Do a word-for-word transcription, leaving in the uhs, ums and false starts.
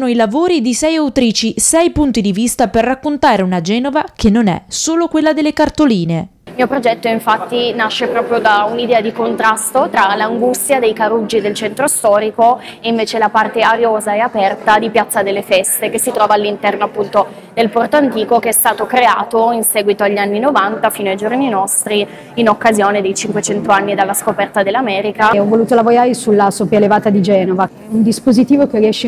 sono i lavori di sei autrici, sei punti di vista per raccontare una Genova che non è solo quella delle cartoline. Il mio progetto infatti nasce proprio da un'idea di contrasto tra l'angustia dei caruggi del centro storico e invece la parte ariosa e aperta di Piazza delle Feste, che si trova all'interno appunto del porto antico, che è stato creato in seguito agli anni novanta fino ai giorni nostri in occasione dei cinquecento anni dalla scoperta dell'America. E ho voluto lavorare sulla Soppia Elevata di Genova, un dispositivo che riesce